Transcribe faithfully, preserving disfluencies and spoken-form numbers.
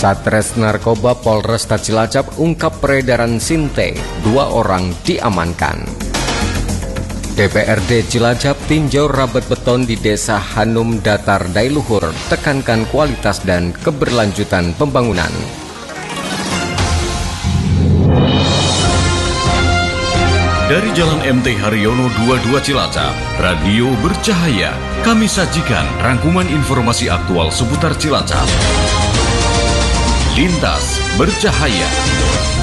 Satres Narkoba Polresta Cilacap ungkap peredaran Sinte, dua orang diamankan. D P R D Cilacap tinjau rabat beton di Desa Hanum Datar Dailuhur, tekankan kualitas dan keberlanjutan pembangunan. Dari Jalan M T Haryono dua puluh dua Cilacap, Radio Bercahaya, kami sajikan rangkuman informasi aktual seputar Cilacap. Lintas Bercahaya.